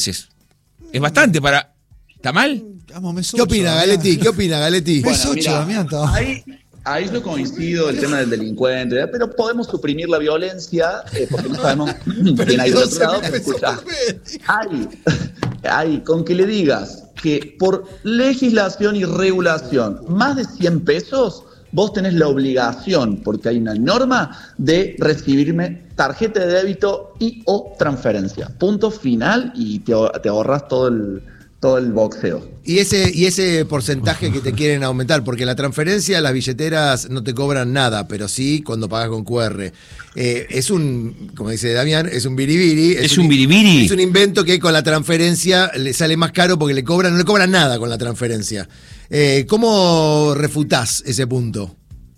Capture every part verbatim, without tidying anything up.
Es bastante para... ¿Está mal? Vamos, ¿Qué opina, Galetti? ¿Qué opina, Galetti? Bueno, mira, ahí, ahí yo coincido el tema del delincuente, pero podemos suprimir la violencia eh, porque no sabemos quién hay del otro lado. Pero escucha, hay, hay, con que le digas que por legislación y regulación, más de cien pesos, vos tenés la obligación, porque hay una norma, de recibirme tarjeta de débito y o transferencia. Punto final y te, te ahorras todo el... todo el boxeo. Y ese, y ese porcentaje que te quieren aumentar, porque la transferencia, las billeteras no te cobran nada, pero sí cuando pagas con Q R. Eh, es un, como dice Damián, es un biribiri. Es, es un, un biribiri. Es un invento que con la transferencia le sale más caro porque le cobran, no le cobran nada con la transferencia. Eh, ¿Cómo refutás ese punto?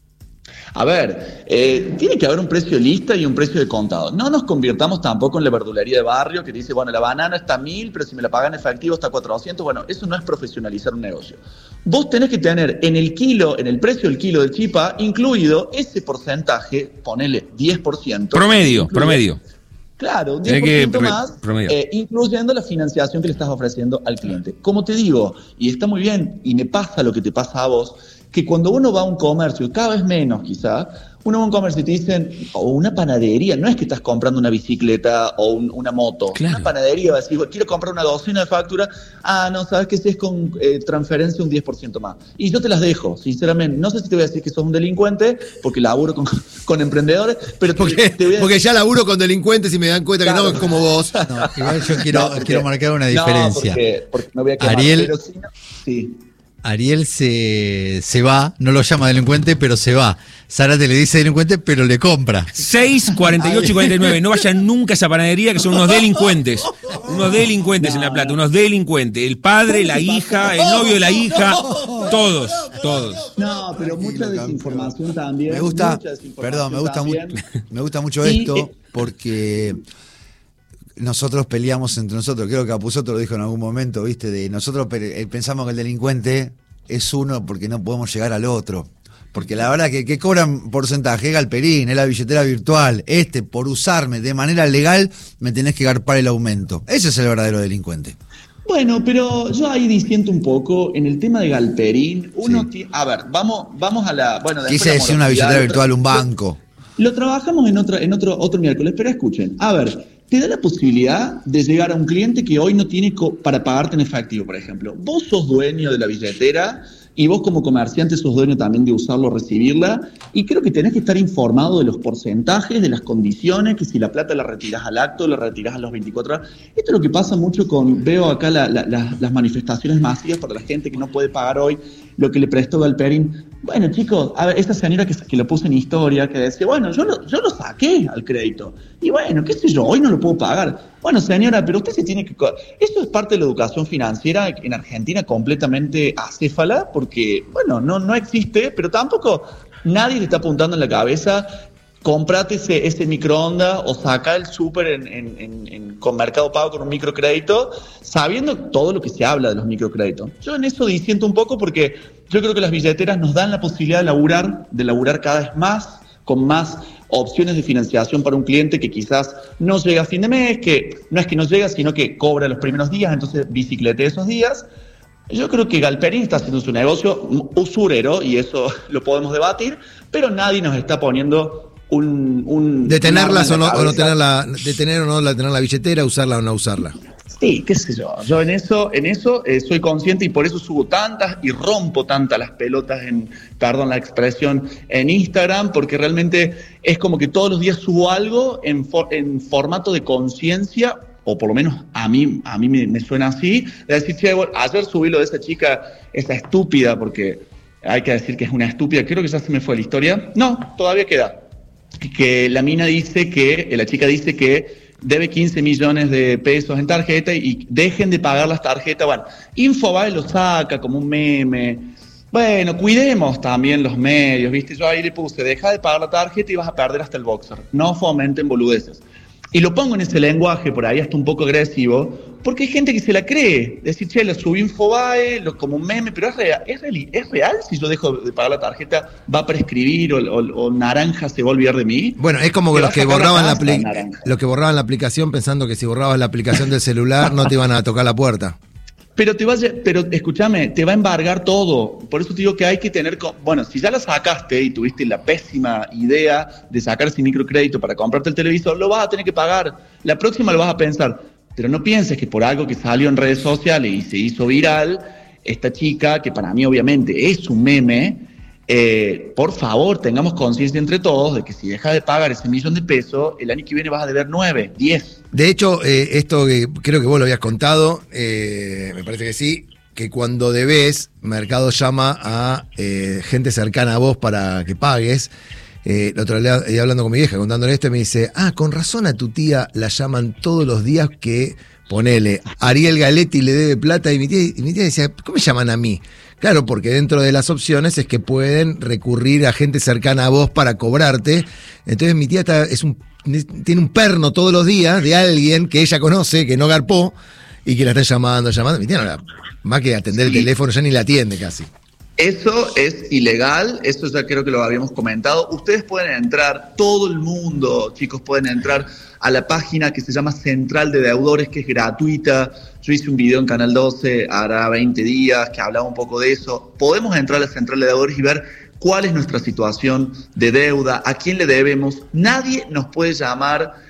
A ver, eh, tiene que haber un precio lista y un precio de contado. No nos convirtamos tampoco en la verdulería de barrio que dice, bueno, la banana está a mil, pero si me la pagan en efectivo está a cuatrocientos. Bueno, eso no es profesionalizar un negocio. Vos tenés que tener en el kilo, en el precio del kilo de chipa, incluido ese porcentaje, ponele diez por ciento. Promedio, incluido, promedio. Claro, un diez por ciento que, más, eh, incluyendo la financiación que le estás ofreciendo al cliente. Como te digo, y está muy bien, y me pasa lo que te pasa a vos, que cuando uno va a un comercio, cada vez menos quizá, uno va a un comercio y te dicen, o una panadería, no es que estás comprando una bicicleta o un, una moto, claro. Una panadería va a decir, quiero comprar una docena de facturas, ah, no, sabes que si es con eh, transferencia un diez por ciento más. Y yo te las dejo, sinceramente, no sé si te voy a decir que sos un delincuente, porque laburo con, con emprendedores, pero porque, te, te voy a porque ya laburo con delincuentes y me dan cuenta claro. que no es como vos. No, igual yo quiero, no, porque, quiero marcar una diferencia. No, porque, porque me voy a quemar, Ariel, pero si no, sí. Ariel se, se va, no lo llama delincuente, pero se va. Zárate le dice delincuente, pero le compra. seis, cuarenta y ocho y cuarenta y nueve. No vayan nunca a esa panadería, que son unos delincuentes. Unos delincuentes no. En La Plata, unos delincuentes. El padre, la hija, el novio de la hija, todos, todos. No, pero mucha desinformación también. Me gusta, perdón, me gusta, mu- me gusta mucho esto, y, porque nosotros peleamos entre nosotros. Creo que Capusotto lo dijo en algún momento, ¿viste? De nosotros pensamos que el delincuente es uno porque no podemos llegar al otro. Porque la verdad que, que cobran porcentaje, es Galperín, es la billetera virtual. Este, por usarme de manera legal, me tenés que garpar el aumento. Ese es el verdadero delincuente. Bueno, pero yo ahí disiento un poco en el tema de Galperín. Uno sí. t- a ver, vamos, vamos a la. Bueno, quise decir una billetera virtual, un banco. Lo, lo trabajamos en otro, en otro, otro miércoles, pero escuchen, a ver, te da la posibilidad de llegar a un cliente que hoy no tiene co- para pagarte en efectivo, por ejemplo. Vos sos dueño de la billetera. Y vos como comerciante sos dueño también de usarlo o recibirla, y creo que tenés que estar informado de los porcentajes, de las condiciones, que si la plata la retirás al acto, la retirás a los veinticuatro horas. Esto es lo que pasa mucho con, veo acá la, la, la, las manifestaciones masivas para la gente que no puede pagar hoy lo que le prestó Galperín. Bueno, chicos, a ver, esta señora que, que lo puso en historia, que decía, bueno, yo lo, yo lo saqué al crédito, y bueno, qué sé yo, hoy no lo puedo pagar. Bueno, señora, pero usted se tiene que... Esto es parte de la educación financiera en Argentina completamente acéfala, porque, bueno, no, no existe, pero tampoco nadie le está apuntando en la cabeza, comprate ese, ese microondas o saca el súper en, en, en, en, con Mercado Pago con un microcrédito, sabiendo todo lo que se habla de los microcréditos. Yo en eso disiento un poco porque yo creo que las billeteras nos dan la posibilidad de laburar, de laburar cada vez más, con más opciones de financiación para un cliente que quizás no llega a fin de mes, que no es que no llega, sino que cobra los primeros días, entonces biciclete esos días. Yo creo que Galperín está haciendo su negocio usurero, y eso lo podemos debatir, pero nadie nos está poniendo un... un detenerlas o no, o no tenerla, detener o no la, tener la billetera, usarla o no usarla. Sí, qué sé yo. Yo en eso, en eso eh, soy consciente y por eso subo tantas y rompo tantas las pelotas en, perdón la expresión, en Instagram, porque realmente es como que todos los días subo algo en, for, en formato de conciencia, o por lo menos a mí, a mí me, me suena así, de decir, che, bueno, ayer subí lo de esa chica, esa estúpida, porque hay que decir que es una estúpida, creo que ya se me fue la historia. No, todavía queda. Que la mina dice que, la chica dice que debe quince millones de pesos en tarjeta y dejen de pagar las tarjetas. Bueno, Infobae lo saca como un meme. Bueno, cuidemos también los medios, ¿viste? Yo ahí le puse, deja de pagar la tarjeta y vas a perder hasta el boxer. No fomenten boludeces. Y lo pongo en ese lenguaje por ahí hasta un poco agresivo, porque hay gente que se la cree. Decir, che, lo subí Infobae, lo, como un meme, pero es real, es real. ¿Es real si yo dejo de pagar la tarjeta, va a prescribir o, o, o Naranja se va a olvidar de mí? Bueno, es como que los que borraban la, la los que borraban la aplicación pensando que si borrabas la aplicación del celular no te iban a tocar la puerta. Pero te vaya, pero escúchame, te va a embargar todo. Por eso te digo que hay que tener, bueno, si ya la sacaste y tuviste la pésima idea de sacar ese microcrédito para comprarte el televisor, lo vas a tener que pagar. La próxima lo vas a pensar. Pero no pienses que por algo que salió en redes sociales y se hizo viral, esta chica, que para mí obviamente es un meme, eh, por favor, tengamos conciencia entre todos de que si dejas de pagar ese millón de pesos, el año que viene vas a deber nueve, diez. De hecho, eh, esto que creo que vos lo habías contado, eh, me parece que sí, que cuando debes, Mercado llama a eh, gente cercana a vos para que pagues. Eh, el otro día eh, hablando con mi vieja, contándole esto, me dice, ah, con razón a tu tía la llaman todos los días que, ponele, Ariel Galetti le debe plata, y mi tía, y mi tía decía, ¿cómo me llaman a mí? Claro, porque dentro de las opciones es que pueden recurrir a gente cercana a vos para cobrarte. Entonces mi tía está, es un, tiene un perno todos los días de alguien que ella conoce, que no garpó, y que la está llamando, llamando. Mi tía no la, más que atender sí. el teléfono, ya ni la atiende casi. Eso es ilegal, eso ya creo que lo habíamos comentado. Ustedes pueden entrar, todo el mundo, chicos, pueden entrar a la página que se llama Central de Deudores, que es gratuita. Yo hice un video en Canal doce, hará veinte días, que hablaba un poco de eso. Podemos entrar a la Central de Deudores y ver cuál es nuestra situación de deuda, a quién le debemos. Nadie nos puede llamar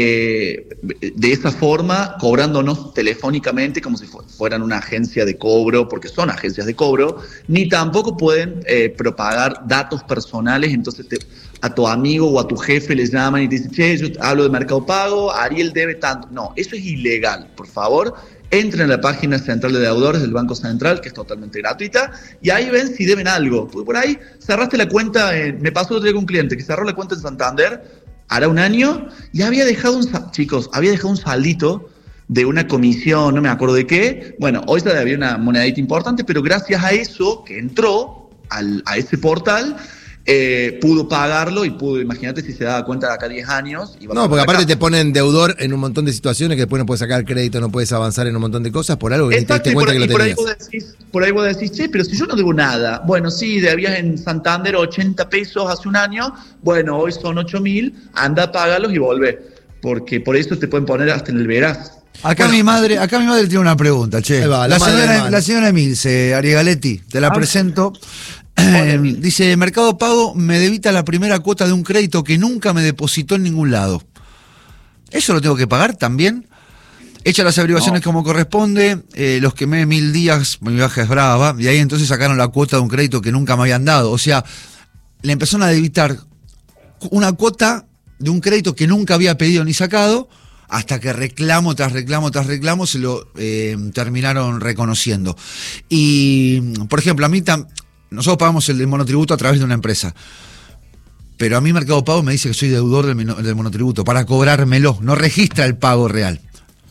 Eh, de esa forma, cobrándonos telefónicamente como si fu- fueran una agencia de cobro, porque son agencias de cobro, ni tampoco pueden eh, propagar datos personales. Entonces te, a tu amigo o a tu jefe les llaman y te dicen, che, yo hablo de Mercado Pago, Ariel debe tanto. No, eso es ilegal. Por favor, entren a la página central de deudores del Banco Central, que es totalmente gratuita, y ahí ven si deben algo. Porque por ahí cerraste la cuenta, en, me pasó otro día con un cliente que cerró la cuenta en Santander, hará un año, y había dejado un, chicos, había dejado un saldito de una comisión, no me acuerdo de qué. Bueno, hoy todavía había una monedita importante, pero gracias a eso que entró al, a ese portal, eh, pudo pagarlo y pudo, imagínate si se daba cuenta de acá diez años. Iba no, porque aparte te ponen deudor en un montón de situaciones que después no puedes sacar crédito, no puedes avanzar en un montón de cosas por algo que Exacto, te diste cuenta por, que lo por tenías. Ahí vos decís, por ahí vos decís, che, pero si yo no debo nada. Bueno, sí, debías en Santander ochenta pesos hace un año, bueno, hoy son ocho mil, anda a pagarlos y volvé. Porque por eso te pueden poner hasta en el veraz. Acá bueno, mi madre, acá mi madre tiene una pregunta, che. Va, la, la, señora, la señora Emilce, Ariel Galetti, te la ah, presento. Eh, dice, Mercado Pago me debita la primera cuota de un crédito que nunca me depositó en ningún lado. ¿Eso lo tengo que pagar también? Echa las averiguaciones no. como corresponde, eh, los quemé mil días, mi baja es brava, y ahí entonces sacaron la cuota de un crédito que nunca me habían dado. O sea, le empezaron a debitar una cuota de un crédito que nunca había pedido ni sacado, hasta que reclamo tras reclamo tras reclamo se lo eh, terminaron reconociendo. Y, por ejemplo, a mí tam- nosotros pagamos el, el monotributo a través de una empresa, pero a mí Mercado Pago me dice que soy deudor del, del monotributo para cobrármelo, no registra el pago real.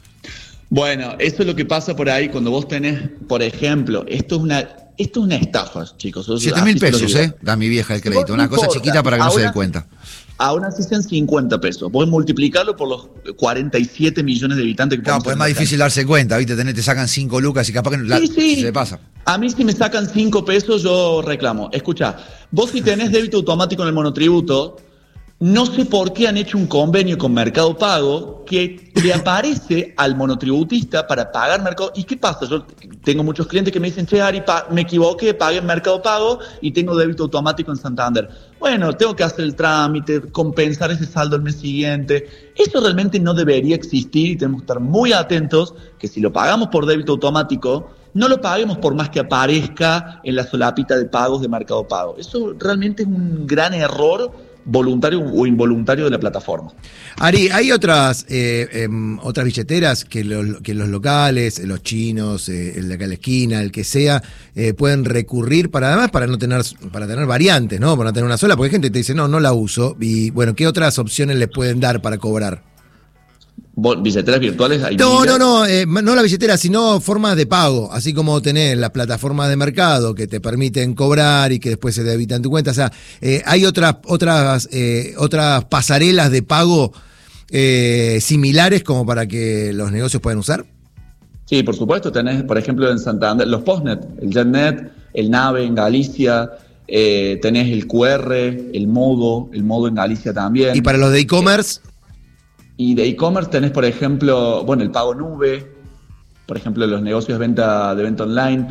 Bueno, eso es lo que pasa por ahí cuando vos tenés, por ejemplo, esto es una, esto es una estafa, chicos. Siete mil pesos, ¿eh? Da mi vieja el crédito, una cosa chiquita para que no se dé cuenta. Aún así sean cincuenta pesos. Podés multiplicarlo por los cuarenta y siete millones de habitantes que claro, pues es más difícil darse cuenta, ¿viste? Tenés, te sacan cinco lucas y capaz que la, sí, sí. se le pasa. A mí si me sacan cinco pesos yo reclamo. Escucha, vos si tenés débito automático en el monotributo, no sé por qué han hecho un convenio con Mercado Pago que le aparece al monotributista para pagar Mercado. ¿Y qué pasa? Yo tengo muchos clientes que me dicen, che, Ari, pa- me equivoqué, pagué en Mercado Pago y tengo débito automático en Santander. Bueno, tengo que hacer el trámite, compensar ese saldo el mes siguiente. Eso realmente no debería existir y tenemos que estar muy atentos que si lo pagamos por débito automático, no lo paguemos por más que aparezca en la solapita de pagos de Mercado Pago. Eso realmente es un gran error voluntario o involuntario de la plataforma. Ari, hay otras eh, eh, otras billeteras que, lo, que los locales, los chinos, eh, el de acá a la esquina, el que sea, eh, pueden recurrir para además para no tener para tener variantes, ¿no? Para no tener una sola, porque hay gente que te dice, no, no la uso. Y bueno, ¿qué otras opciones les pueden dar para cobrar? ¿Billeteras virtuales? Hay no, miles. no, no, eh, no la billetera, sino formas de pago, así como tenés las plataformas de mercado que te permiten cobrar y que después se debitan tu cuenta. O sea, eh, hay otras otras eh, otras pasarelas de pago eh, similares como para que los negocios puedan usar. Sí, por supuesto, tenés, por ejemplo, en Santander, los Postnet, el JetNet, el Nave en Galicia, eh, tenés el Q R, el Modo, el Modo en Galicia también. Y para los de e-commerce. Y de e-commerce tenés, por ejemplo, bueno, el pago nube, por ejemplo, los negocios de venta, de venta online,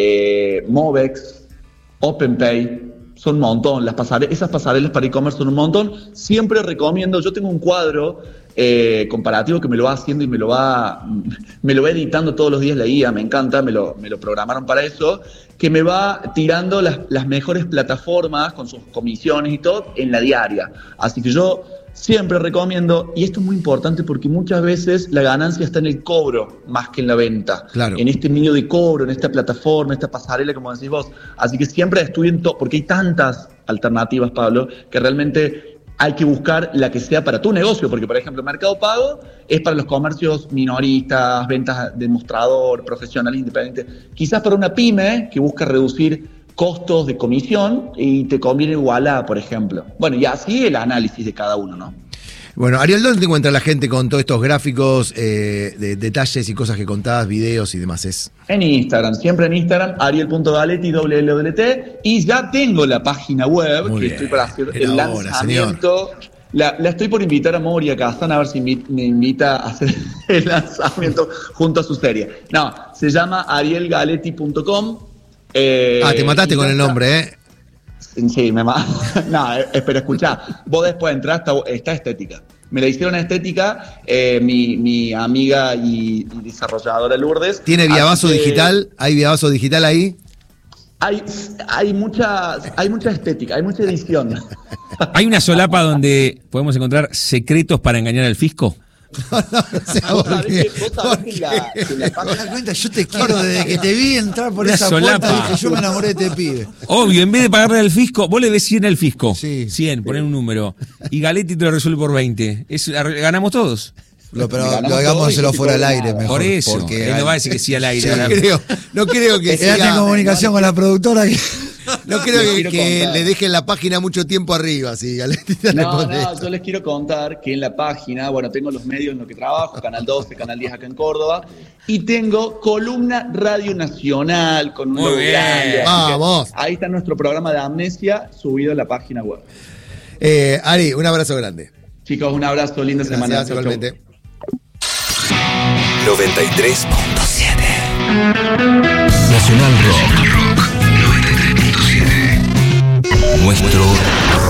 eh, Movex, OpenPay. Son un montón, las pasare- esas pasarelas para e-commerce son un montón. Siempre recomiendo, yo tengo un cuadro eh, comparativo que me lo va haciendo y me lo va me lo va editando todos los días la I A, me encanta, me lo, me lo programaron para eso, que me va tirando las, las mejores plataformas con sus comisiones y todo en la diaria. Así que yo siempre recomiendo, y esto es muy importante porque muchas veces la ganancia está en el cobro más que en la venta. Claro. En este medio de cobro, en esta plataforma, esta pasarela, como decís vos. Así que siempre estudien todo, porque hay tantas alternativas, Pablo, que realmente hay que buscar la que sea para tu negocio. Porque, por ejemplo, Mercado Pago es para los comercios minoristas, ventas de mostrador, profesional, independiente. Quizás para una pyme que busca reducir costos de comisión y te conviene igualar, por ejemplo. Bueno, y así el análisis de cada uno, ¿no? Bueno, Ariel, ¿dónde te encuentra la gente con todos estos gráficos, eh, de detalles y cosas que contás, videos y demás? Es En Instagram, siempre en Instagram, ariel punto galetti, doble L doble T, y ya tengo la página web, Muy que bien. estoy para hacer Era el hora, lanzamiento. La, la estoy por invitar a Moria Kazan a ver si invi- me invita a hacer el lanzamiento junto a su serie. No, se llama ariel galetti punto com. Eh, ah, te mataste y con ya el está. nombre, ¿eh? Sí, me ma- No, eh, espera, escuchá. Vos después entrás, está, está estética. Me la hicieron estética eh, mi, mi amiga y, y desarrolladora Lourdes. ¿Tiene Viavazo Así que digital? ¿Hay Viavazo digital ahí? Hay, hay, mucha, hay mucha estética, hay mucha edición. ¿Hay una solapa donde podemos encontrar secretos para engañar al fisco? No, no, o sea, Vos ¿por sabés qué? que, vos sabés ¿Por que qué? la, que la ¿Te página- das cuenta? Yo te quiero desde que te vi entrar por Una esa solapa. puerta. Dije, yo me enamoré de este pibe. Obvio, en vez de pagarle al fisco, vos le des cien al fisco. Sí. cien, poner un número. Y Galetti te lo resuelve por veinte. Es, ar- ganamos todos. Lo, pero Ganamos lo todo hagámoselo y no fuera al te aire cobro nada. mejor. Por eso. Porque Él no va a decir que sí al aire. Sí, No Ahora- creo, no creo que Quédate en siga- comunicación con la productora. Que... no creo Les que, quiero que contar. le dejen la página mucho tiempo arriba, si Galetita le No, pone no, eso. yo les quiero contar que en la página, bueno, tengo los medios en los que trabajo, Canal doce, Canal diez acá en Córdoba, y tengo Columna Radio Nacional con un Muy logo bien. grande. así que Vamos. Ahí está nuestro programa de amnesia subido en la página web. Eh, Ari, un abrazo grande. Chicos, un abrazo, linda semana. Gracias, Chau, chau. igualmente. noventa y tres punto siete Nacional Rock. noventa y tres punto siete Nuestro